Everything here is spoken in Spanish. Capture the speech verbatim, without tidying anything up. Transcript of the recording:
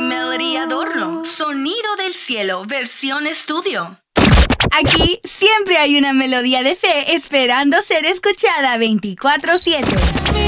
Melody Adorno. Sonido del cielo, versión estudio. Aquí siempre hay una melodía de fe esperando ser escuchada veinticuatro siete.